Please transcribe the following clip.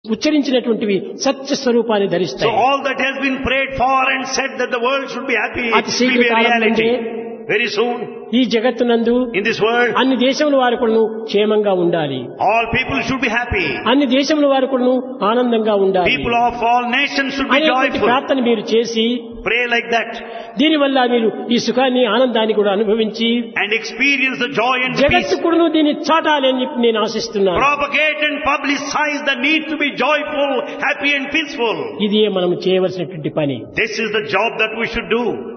ఉచ్చరించినటువంటివి సత్య స్వరూపాన్ని So ధరిస్తాయి. all that has been prayed for and said that the world should be happy అతి will శీఘ్ర be a కాలంలోనే reality. Very soon ఈ జగత్తునందు in this world, అన్ని దేశముల వారు కూడాను క్షేమంగా ఉండాలి, all people should be happy. అన్ని దేశముల వారు కూడాను ఆనందంగా ఉండాలి People of all nations should be అనేటువంటి joyful. ప్రార్థన మీరు చేసి Pray like that దీనివల్ల మీరు ఈ సుఖాన్ని ఆనందాన్ని కూడా అనుభవించి and experience the joy and the జగత్తు peace. కూడాను దీన్ని చాటాలి అని చెప్పి నేను ఆశిస్తున్నాను. Propagate and publicize the need to be joyful, happy and peaceful. ఇది మనం చేయవలసినటువంటి పని. This is the job that we should do.